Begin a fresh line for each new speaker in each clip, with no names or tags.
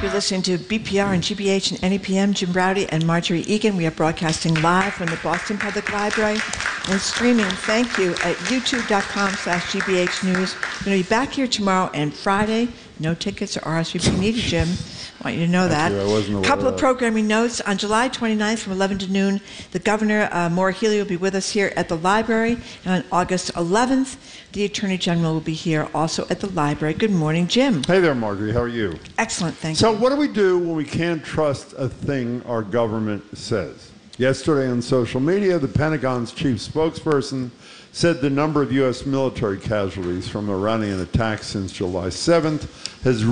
You're listening to BPR and GBH and NEPM, Jim Browdy and Marjorie Egan. We are broadcasting live from the Boston Public Library and streaming, thank you, at youtube.com/GBH News. We're going to be back here tomorrow and Friday. No tickets or RSVP needed, Jim. I want you to know that. A couple of programming notes. On July 29th from 11 to noon, the Governor, Maura Healey, will be with us here at the library. And on August 11th, the Attorney General will be here also at the library. Good morning, Jim.
Hey there, Marjorie. How are you?
Excellent, thank you.
So what do we do when we can't trust a thing our government says? Yesterday on social media, the Pentagon's chief spokesperson said the number of U.S. military casualties from Iranian attacks since July 7th has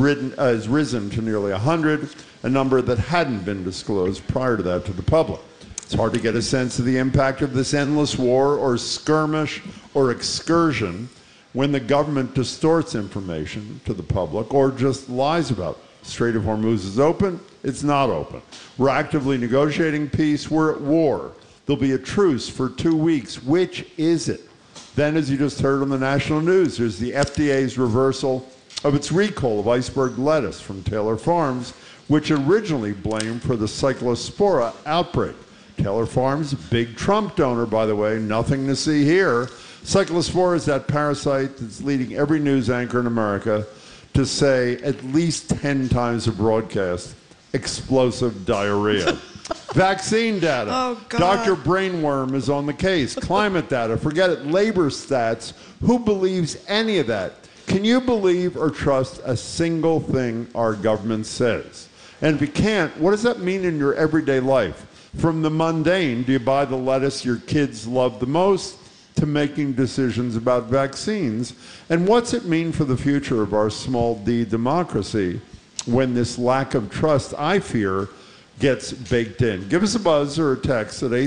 risen to nearly 100, a number that hadn't been disclosed prior to that to the public. It's hard to get a sense of the impact of this endless war or skirmish or excursion when the government distorts information to the public or just lies about it. Strait of Hormuz is open, it's not open. We're actively negotiating peace, we're at war. There'll be a truce for 2 weeks. Which is it? Then, as you just heard on the national news, there's the FDA's reversal of its recall of iceberg lettuce from Taylor Farms, which originally blamed for the Cyclospora outbreak. Taylor Farms, big Trump donor, by the way, nothing to see here. Cyclospora is that parasite that's leading every news anchor in America to say at least 10 times a broadcast, explosive diarrhea. Vaccine data.
Oh, God.
Dr. Brainworm is on the case. Climate data. Forget it. Labor stats. Who believes any of that? Can you believe or trust a single thing our government says? And if you can't, what does that mean in your everyday life? From the mundane, do you buy the lettuce your kids love the most, to making decisions about vaccines? And what's it mean for the future of our small d democracy when this lack of trust, I fear, gets baked in? Give us a buzz or a text at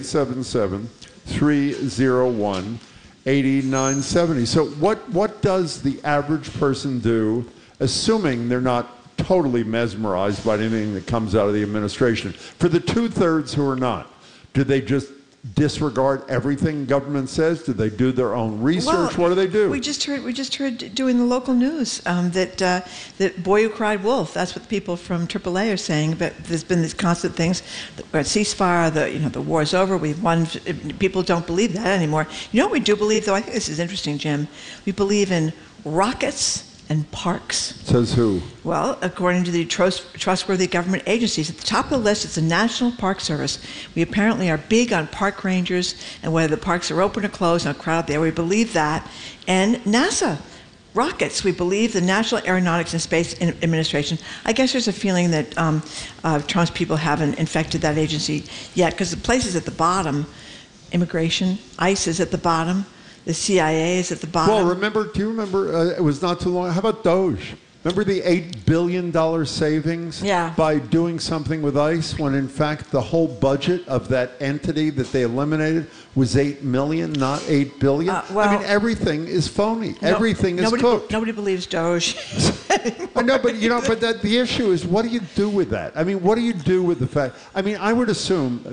877-301-8970. So what does the average person do, assuming they're not totally mesmerized by anything that comes out of the administration? For the two-thirds who are not, do they just disregard everything government says? Do they do their own research? What do they do?
We just heard doing the local news that boy who cried wolf. That's what the people from AAA are saying. But there's been these constant things. Ceasefire. The war's over. We've won. People don't believe that anymore. You know what we do believe, though? I think this is interesting, Jim. We believe in rockets and parks.
Says who?
Well, according to the trustworthy government agencies, at the top of the list is the National Park Service. We apparently are big on park rangers and whether the parks are open or closed, and a crowd there. We believe that. And NASA. Rockets. We believe the National Aeronautics and Space Administration. I guess there's a feeling that Trump's people haven't infected that agency yet, because the place is at the bottom. Immigration, ICE is at the bottom. The CIA is at the bottom.
Well, do you remember, it was not too long, how about Doge? Remember the $8 billion savings by doing something with ICE, when in fact the whole budget of that entity that they eliminated was $8 million, not $8 billion? I mean, everything is phony. Everything is cooked.
Nobody believes Doge.
I know, but the issue is, what do you do with that? I mean, what do you do with the fact? I mean, I would assume,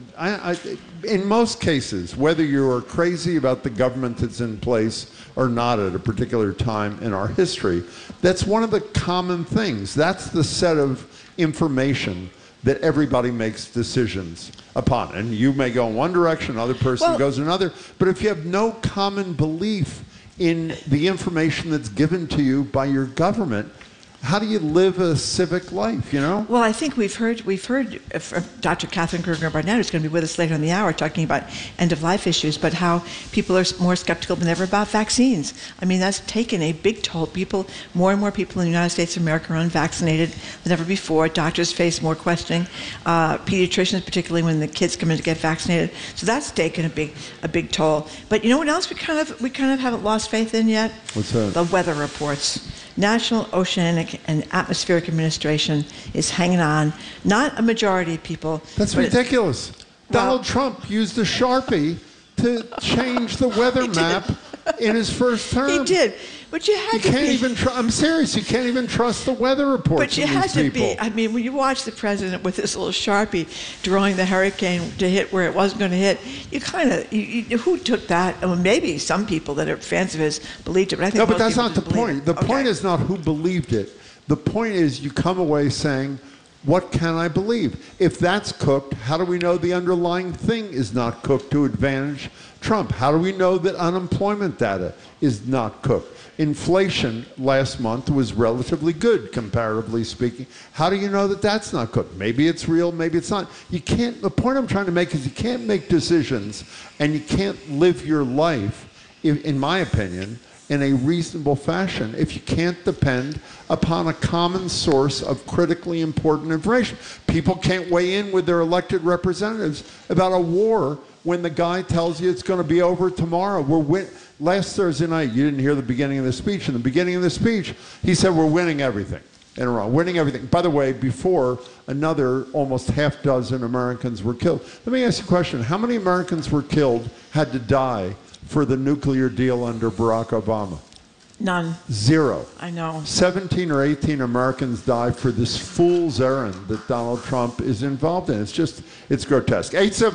in most cases, whether you are crazy about the government that's in place or not at a particular time in our history, that's one of the common things. That's the set of information that everybody makes decisions upon. And you may go in one direction, another person goes in another. But if you have no common belief in the information that's given to you by your government, how do you live a civic life, you know?
Well, I think we've heard from Dr. Catherine Gerger-Barnett, who's going to be with us later in the hour, talking about end-of-life issues, but how people are more skeptical than ever about vaccines. I mean, that's taken a big toll. More and more people in the United States of America are unvaccinated than ever before. Doctors face more questioning. Pediatricians, particularly when the kids come in to get vaccinated. So that's taken a big toll. But you know what else we kind of haven't lost faith in yet?
What's that?
The weather reports. National Oceanic and Atmospheric Administration is hanging on. Not a majority of people.
That's ridiculous. Donald Trump used a Sharpie to change the weather map in his first term.
He did. But you had to be.
I'm serious. You can't even trust the weather reports.
But you had to be. I mean, when you watch the president with this little Sharpie drawing the hurricane to hit where it wasn't going to hit, you kind of, who took that? Well, maybe some people that are fans of his believed it, but I think
no, but that's not the point. The point is not who believed it. The point is you come away saying, what can I believe? If that's cooked, how do we know the underlying thing is not cooked to advantage Trump? How do we know that unemployment data is not cooked? Inflation last month was relatively good, comparatively speaking. How do you know that that's not cooked? Maybe it's real, maybe it's not. You can't, the point I'm trying to make is you can't make decisions and you can't live your life, in my opinion, in a reasonable fashion if you can't depend upon a common source of critically important information. People can't weigh in with their elected representatives about a war when the guy tells you it's going to be over tomorrow. Last Thursday night, you didn't hear the beginning of the speech. In the beginning of the speech, he said we're winning everything in Iran, winning everything. By the way, before another almost half dozen Americans were killed. Let me ask you a question. How many Americans were killed, had to die for the nuclear deal under Barack Obama?
None.
0.
I know.
17 or 18 Americans died for this fool's errand that Donald Trump is involved in. It's grotesque.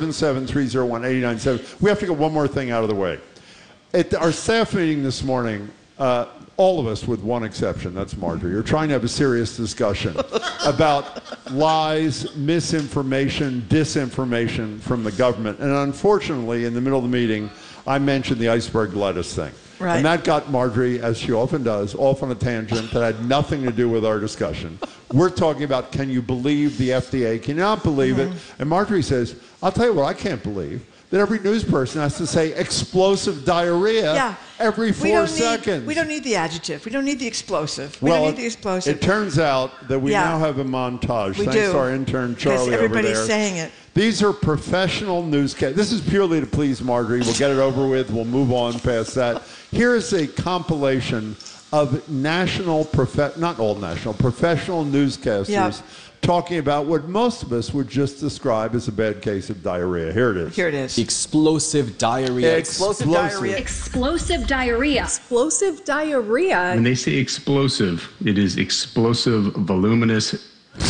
877-301-8970. We have to get one more thing out of the way. At our staff meeting this morning, all of us with one exception, that's Marjorie, are trying to have a serious discussion about lies, misinformation, disinformation from the government. And unfortunately, in the middle of the meeting, I mentioned the iceberg lettuce thing.
Right.
And that got Marjorie, as she often does, off on a tangent that had nothing to do with our discussion. We're talking about, can you believe the FDA? Can you not believe it? And Marjorie says, I'll tell you what I can't believe, that every news person has to say explosive diarrhea every 4 seconds.
We don't need the adjective. We don't need the explosive.
We
don't need the explosive.
It turns out that we now have a montage. Thanks to our intern, Charlie, over there.
Everybody's saying it.
These are professional newscasts. This is purely to please Marjorie. We'll get it over with. We'll move on past that. Here is a compilation of not all national, professional newscasters talking about what most of us would just describe as a bad case of diarrhea. Here it is.
Here it is.
Explosive diarrhea.
Explosive diarrhea.
Explosive diarrhea.
Explosive diarrhea.
When they say explosive, it is explosive, voluminous.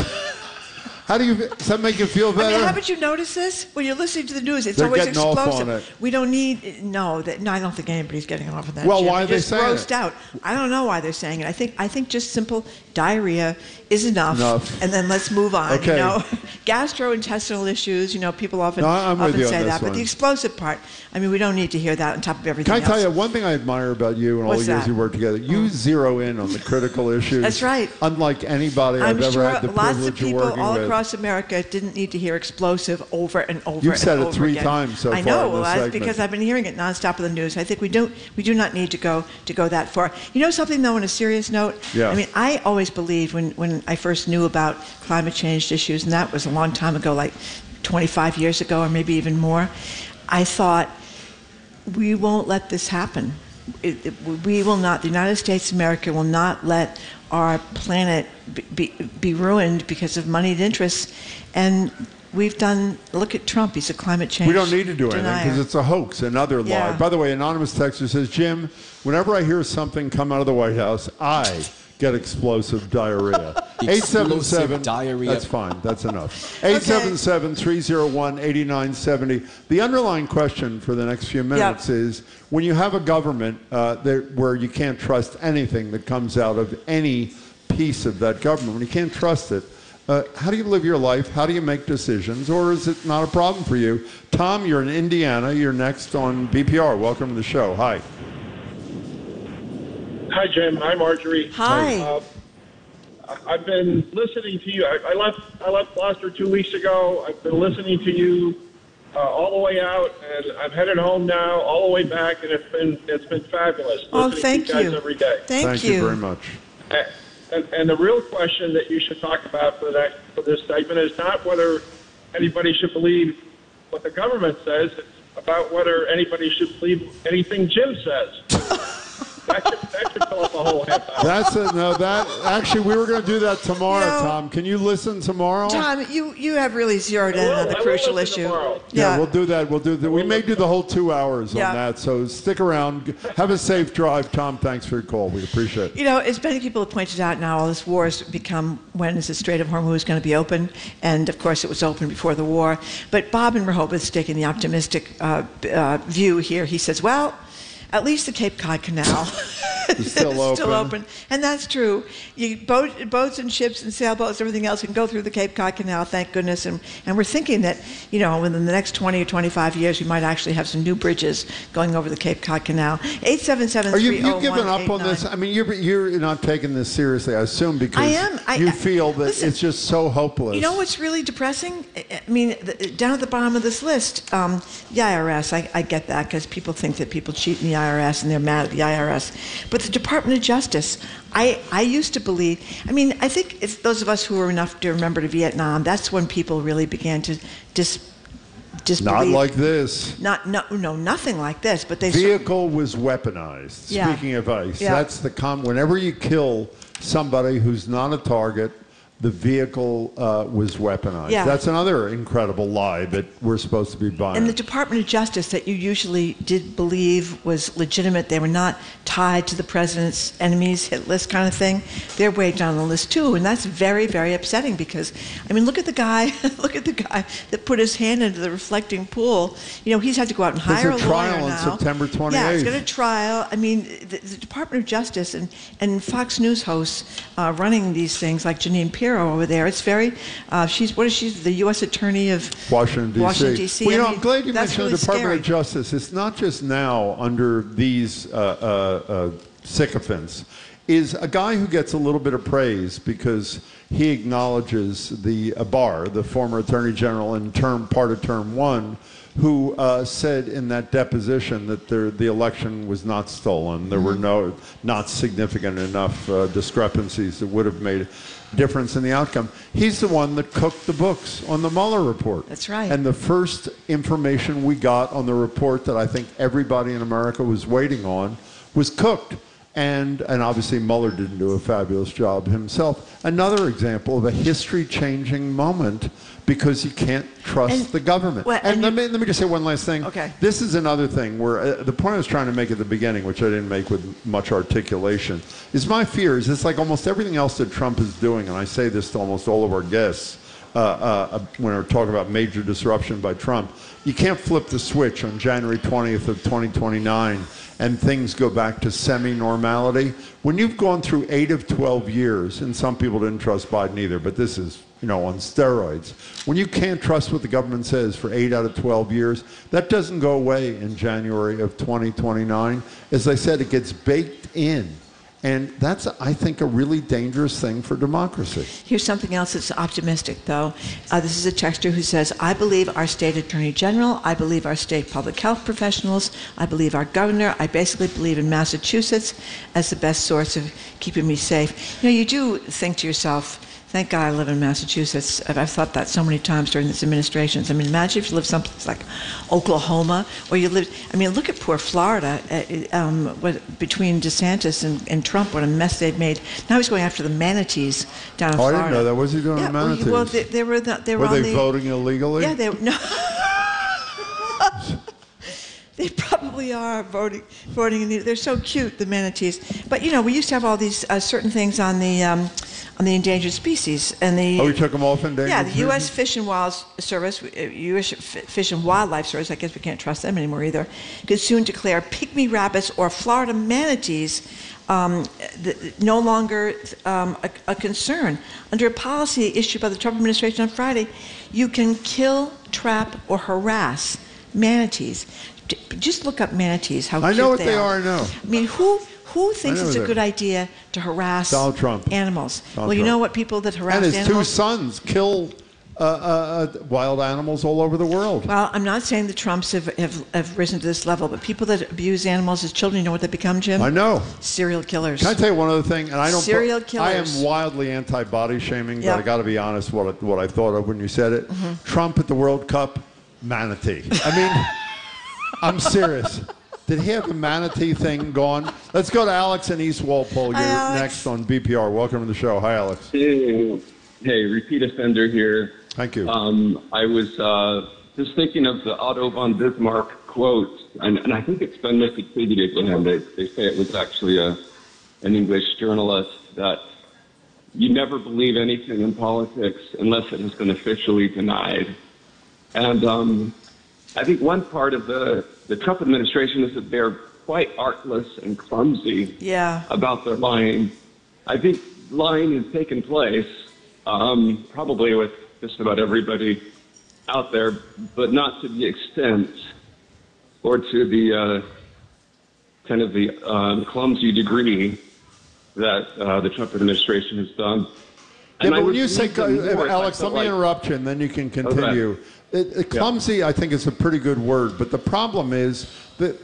Does that make you feel better?
I mean, haven't you noticed this? When you're listening to the news, it's
They're
always
getting off
explosive.
on it.
We don't need, I don't think anybody's getting off on that.
Well,
Jim.
why are they saying
grossed
it?
out. I don't know why they're saying it. I think just simple diarrhea is enough. And then let's move on.
Okay.
You know, gastrointestinal issues. You know, people often say that. But the explosive part, I mean, we don't need to hear that on top of everything
else. Can I tell
else.
you one thing I admire about you and all the years you work together? You zero in on the critical issues.
That's right.
Unlike anybody I've ever had the privilege of working with.
Lots of people all across America didn't need to hear explosive over and over.
You've said it 3
again.
times so far.
I know.
In this segment.
Because I've been hearing it nonstop in the news. I think we do not need to go that far. You know something though, on a serious note?
Yeah.
I mean, I always believed when I first knew about climate change issues, and that was a long time ago, like 25 years ago or maybe even more, I thought, we won't let this happen. We will not, the United States of America will not let our planet be ruined because of moneyed interests. And we've done, look at Trump, he's a climate change
We don't need to do anything
denier.
because it's a hoax, another lie. By the way, anonymous texter says, Jim, whenever I hear something come out of the White House, I get explosive diarrhea. 877
diarrhea.
That's fine. That's enough. 877-301-8970. The underlying question for the next few minutes is, when you have a government where you can't trust anything that comes out of any piece of that government, when you can't trust it, how do you live your life? How do you make decisions? Or is it not a problem for you? Tom, you're in Indiana. You're next on BPR. Welcome to the show. Hi.
Hi, Jim. Hi, Marjorie.
Hi.
I've been listening to you. I left Gloucester 2 weeks ago. I've been listening to you all the way out, and I'm headed home now, all the way back, and it's been fabulous.
Thank
to you guys
you.
Every day.
Thank you
very much.
And the real question that you should talk about for this segment is not whether anybody should believe what the government says. It's about whether anybody should believe anything Jim says. That should fill up a whole half hour.
Actually, we were going to do that tomorrow, Tom. Can you listen tomorrow?
Tom, you have really zeroed in on the crucial issue.
Yeah, we'll do that. We may do the whole 2 hours on that, so stick around. Have a safe drive. Tom, thanks for your call. We appreciate it.
You know, as many people have pointed out now, all this war has become, when is the Strait of Hormuz going to be open? And, of course, it was open before the war. But Bob in Rehoboth is taking the optimistic view here. He says, well, at least the Cape Cod Canal
is still open.
Still open. And that's true. Boats and ships and sailboats, everything else can go through the Cape Cod Canal, thank goodness. And we're thinking that, within the next 20 or 25 years, we might actually have some new bridges going over the Cape Cod Canal. 877-301-89.
Are you giving up on this? I mean, you're not taking this seriously, I assume, because
I am.
you feel that
listen,
it's just so hopeless.
You know what's really depressing? I mean, down at the bottom of this list, the IRS, I get that because people think that people cheat in the IRS and they're mad at the IRS. But the Department of Justice, I used to believe, I think it's those of us who were enough to remember to Vietnam, that's when people really began to disbelieve.
Not like this.
Nothing like this. But
vehicle was weaponized.
Yeah.
Speaking of ICE,
Yeah.
that's whenever you kill somebody who's not a target, the vehicle was weaponized.
Yeah.
That's another incredible lie that we're supposed to be buying.
And the Department of Justice that you usually did believe was legitimate, they were not tied to the president's enemies hit list kind of thing, they're way down the list too. And that's very, very upsetting because, look at the guy that put his hand into the reflecting pool. He's had to go out and hire a lawyer now.
There's a trial on September 28th.
Yeah, he's got a trial. The Department of Justice and Fox News hosts running these things like Jeanine Pirro over there. It's very, she's the U.S. Attorney of
Washington, D.C. Well, I'm glad you mentioned
really
the Department
scary.
of Justice. It's not just now under these sycophants. Is a guy who gets a little bit of praise because he acknowledges the Barr, the former Attorney General in part of Term 1, who said in that deposition that the election was not stolen. There were not significant enough discrepancies that would have made a difference in the outcome. He's the one that cooked the books on the Mueller report.
That's right.
And the first information we got on the report that I think everybody in America was waiting on was cooked. And obviously Mueller didn't do a fabulous job himself. Another example of a history-changing moment because you can't trust the government. Let me just say one last thing.
Okay.
This is another thing where the point I was trying to make at the beginning, which I didn't make with much articulation, is my fear is it's like almost everything else that Trump is doing, and I say this to almost all of our guests when we're talking about major disruption by Trump, you can't flip the switch on January 20th of 2029 and things go back to semi-normality. When you've gone through 8 of 12 years, and some people didn't trust Biden either, but this is, on steroids. When you can't trust what the government says for 8 out of 12 years, that doesn't go away in January of 2029. As I said, it gets baked in. And that's, I think, a really dangerous thing for democracy.
Here's something else that's optimistic, though. This is a texter who says, I believe our state attorney general, I believe our state public health professionals, I believe our governor, I basically believe in Massachusetts as the best source of keeping me safe. You do think to yourself, thank God I live in Massachusetts. I've thought that so many times during this administration. Imagine if you lived someplace like Oklahoma, or you lived, look at poor Florida, between DeSantis and Trump, what a mess they've made. Now he's going after the manatees down in Florida.
I didn't know that. What's he doing with manatees?
Well, they were
they voting illegally?
Yeah, no. They probably are voting. They're so cute, the manatees. But we used to have all these certain things on the endangered species and the.
Oh, we took them off endangered.
Yeah, the U.S. Fish and Wildlife Service, I guess we can't trust them anymore either, could soon declare pygmy rabbits or Florida manatees no longer a concern. Under a policy issued by the Trump administration on Friday, you can kill, trap, or harass manatees. Just look up manatees, how cute they are.
I know what they are, I know.
Who thinks it's a good idea to harass
Donald Trump.
Animals?
Donald Trump.
You know what people that harass
animals... And his
animals...
2 sons kill wild animals all over the world.
Well, I'm not saying the Trumps have risen to this level, but people that abuse animals as children, you know what they become, Jim?
I know.
Serial killers.
Can I tell you one other thing? And
Serial killers.
I am wildly anti-body shaming,
Yep.
but I got to be honest what I thought of when you said it.
Mm-hmm.
Trump at the World Cup, manatee. I'm serious. Did he have the manatee thing going? Let's go to Alex in East Walpole. You're next on BPR. Welcome to the show. Hi, Alex.
Hey, repeat offender here.
Thank you.
I was just thinking of the Otto von Bismarck quote, and I think it's been misattributed to him. They say it was actually an English journalist, that you never believe anything in politics unless it has been officially denied. And I think one part of the Trump administration is that they're quite artless and clumsy
Yeah.
about their lying. I think lying has taken place, probably with just about everybody out there, but not to the extent or to the kind of the clumsy degree that the Trump administration has done.
Yeah,
And I
but when
would
you say,
believe them more if I
Alex,
felt
let me
like-
interrupt you, and then you can continue. Clumsy, I think, is a pretty good word, but the problem is that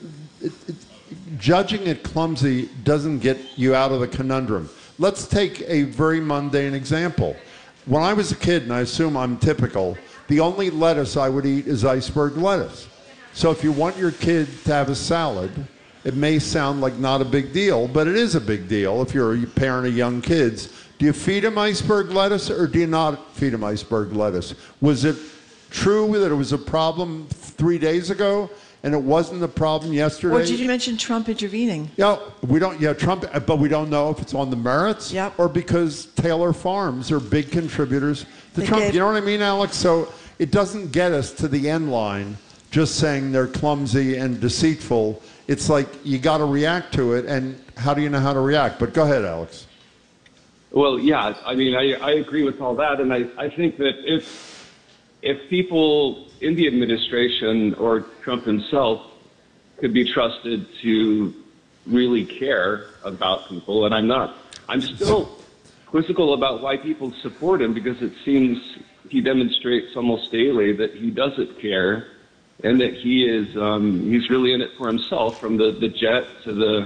judging it clumsy doesn't get you out of the conundrum. Let's take a very mundane example. When I was a kid, and I assume I'm typical, the only lettuce I would eat is iceberg lettuce. So if you want your kid to have a salad, it may sound like not a big deal, but it is a big deal if you're a parent of young kids. Do you feed them iceberg lettuce or do you not feed them iceberg lettuce? Was it true that it was a problem 3 days ago and it wasn't a problem yesterday?
Or did you mention Trump intervening?
Yeah, we don't. Yeah, Trump, but we don't know if it's on the merits
Yep.
or because Taylor Farms are big contributors to
They
Trump.
gave-
You know what I mean, Alex? So it doesn't get us to the end line just saying they're clumsy and deceitful. It's like you got to react to it, and how do you know how to react? But go ahead, Alex.
Well, yeah, I mean, I agree with all that, and I think that if people in the administration or Trump himself could be trusted to really care about people, and I'm still quizzical about why people support him because it seems he demonstrates almost daily that he doesn't care and that he is he's really in it for himself, from the jet to the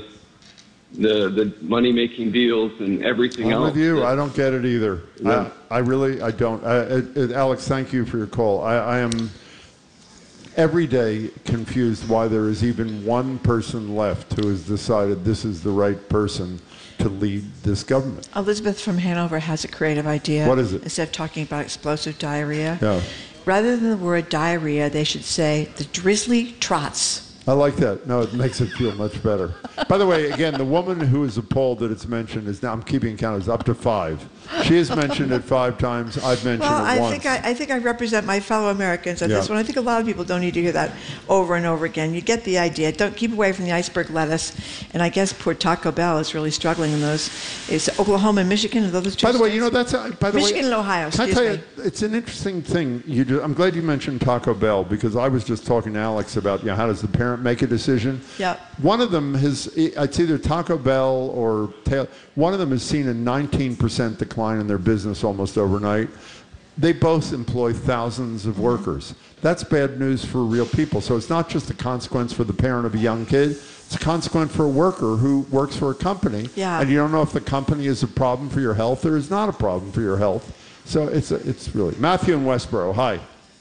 money-making deals and everything
I'm
else.
with you. I don't get it either.
Yeah.
I really don't. Alex, thank you for your call. I am every day confused why there is even one person left who has decided this is the right person to lead this government.
Elizabeth from Hanover has a creative idea.
What is it?
Instead of talking about explosive diarrhea,
Yeah.
rather than the word diarrhea, they should say the drizzly trots.
I like that. No, it makes it feel much better. By the way, again, the woman who is appalled that it's mentioned is now, I'm keeping count, is up to 5. She has mentioned it 5 times. I've mentioned
Well,
it
I
once.
think I represent my fellow Americans at
Yeah.
this one. I think a lot of people don't need to hear that over and over again. You get the idea. Don't keep away from the iceberg lettuce. And I guess poor Taco Bell is really struggling in those. Is Oklahoma and Michigan, are those two
By the way,
states?
you know, that's by the
Michigan
way,
and Ohio,
Can I
excuse
tell
me.
you, it's an interesting thing. I'm glad you mentioned Taco Bell because I was just talking to Alex about how does the parent make a decision.
Yeah.
One of them has, it's either Taco Bell or one of them has seen a 19% decline in their business almost overnight. They both employ thousands of workers. That's bad news for real people. So it's not just a consequence for the parent of a young kid. It's a consequence for a worker who works for a company.
Yeah.
And you don't know if the company is a problem for your health or is not a problem for your health. So it's really. Matthew in Westboro, hi.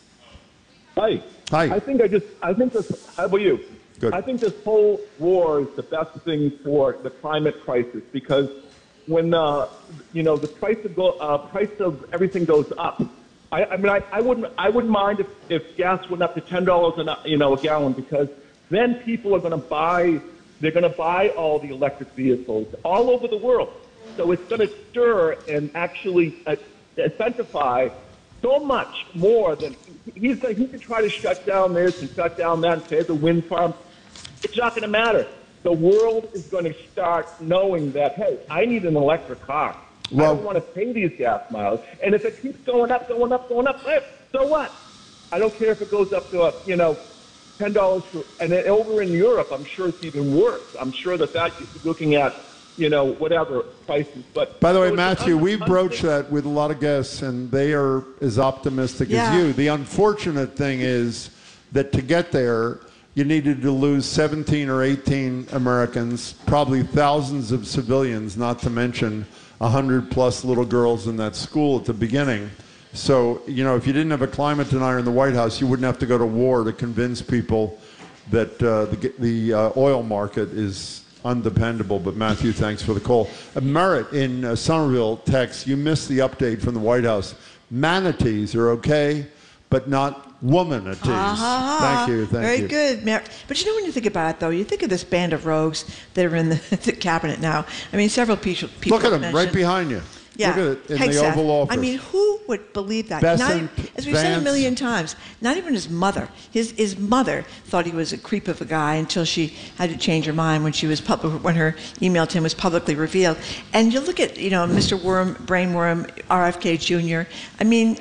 Hi.
Hi.
I think this, how about you?
Good.
I think this whole war is the best thing for the climate crisis because when, the price of everything goes up, I wouldn't mind if gas went up to $10 a gallon because then people are going to buy all the electric vehicles all over the world. So it's going to stir and actually incentivize so much more than he could try to shut down this and shut down that and pay the wind farm. It's not going to matter. The world is going to start knowing that, hey, I need an electric car.
Well,
I don't want to pay these gas miles. And if it keeps going up, so what? I don't care if it goes up to, $10 for, and then over in Europe, I'm sure it's even worse. I'm sure that you're looking at, whatever prices. But
By the way,
so it's
Matthew, we've broached that with a lot of guests, and they are as optimistic
Yeah.
as you. The unfortunate thing is that to get there, you needed to lose 17 or 18 Americans, probably thousands of civilians, not to mention 100-plus little girls in that school at the beginning. So, if you didn't have a climate denier in the White House, you wouldn't have to go to war to convince people that the oil market is undependable. But Matthew, thanks for the call. Merritt in Somerville texts, you missed the update from the White House. Manatees are okay, but not womanatees. Thank you.
Very good. But when you think about it, though, you think of this band of rogues that are in the cabinet now. I mean, several people
Look at them, right
mentioned-
behind you.
Yeah.
Look at it in the
Hegseth.
Oval Office.
I mean, who would believe that?
Besant,
As we've said a
Vance.
million times, not even his mother. His mother thought he was a creep of a guy until she had to change her mind when when her email to him was publicly revealed. And you look at Mr. Brainworm, RFK Jr. I mean,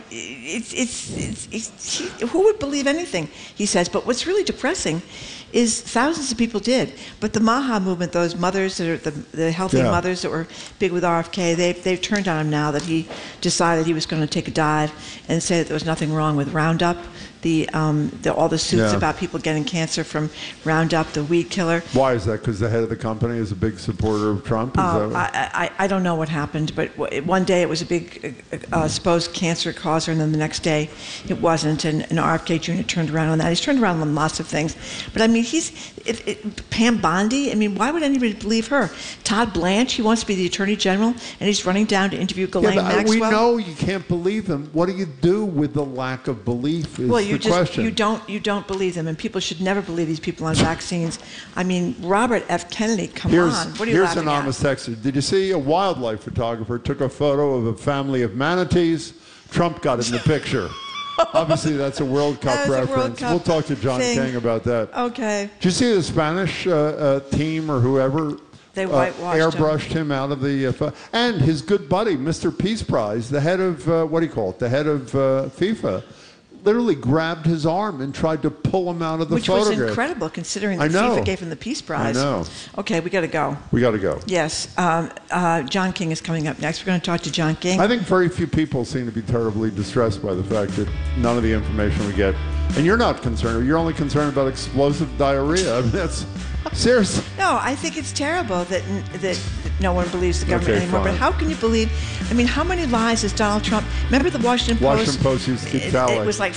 who would believe anything he says? But what's really depressing is thousands of people did. But the MAHA movement, those mothers that are the healthy mothers that were big with RFK, they've turned on him now that he decided he was going to take a dive and say that there was nothing wrong with Roundup. All the suits about people getting cancer from Roundup, the weed killer.
Why is that? Because the head of the company is a big supporter of Trump?
I don't know what happened, but one day it was a big supposed cancer causer, and then the next day it wasn't, and RFK Jr. turned around on that. He's turned around on lots of things. But I mean, Pam Bondi, I mean, why would anybody believe her? Todd Blanche, he wants to be the Attorney General, and he's running down to interview Ghislaine Maxwell.
We know you can't believe him. What do you do with the lack of belief is the question.
You don't believe them, and people should never believe these people on vaccines. I mean, Robert F. Kennedy, come on. What are you laughing at?
Here's anonymous texter. Did you see a wildlife photographer took a photo of a family of manatees? Trump got in the picture. Obviously, that's a World Cup reference. We'll talk to John King about that.
Okay.
Did you see the Spanish team or whoever
they whitewashed
airbrushed him out of the and his good buddy, Mr. Peace Prize, the head of the head of FIFA, literally grabbed his arm and tried to pull him out of the photograph.
Which was incredible, considering that FIFA gave him the Peace Prize.
I know.
Okay, we got to go.
We got to go.
Yes. John King is coming up next. We're going to talk to John King.
I think very few people seem to be terribly distressed by the fact that none of the information we get, and you're not concerned. You're only concerned about explosive diarrhea. I mean, that's seriously.
No, I think it's terrible that no one believes the government anymore.
Fine.
But how can you believe? I mean, how many lies has Donald Trump? Remember the Washington Post?
Washington Post used to keep tally.
It was like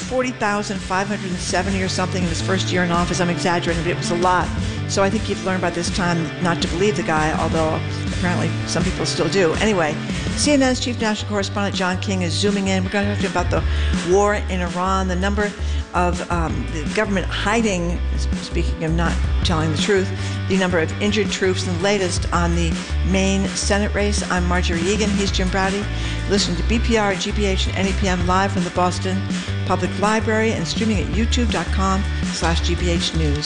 40,570 or something in his first year in office. I'm exaggerating, but it was a lot. So I think you've learned by this time not to believe the guy, although apparently some people still do. Anyway, CNN's chief national correspondent John King is zooming in. We're going to talk to him about the war in Iran, the number of the government hiding, speaking of not telling the truth, the number of injured troops, and the latest on the Maine Senate race. I'm Marjorie Egan. He's Jim Braude. Listen to BPR and GBH and NEPM live from the Boston Public Library and streaming at youtube.com/GBH News.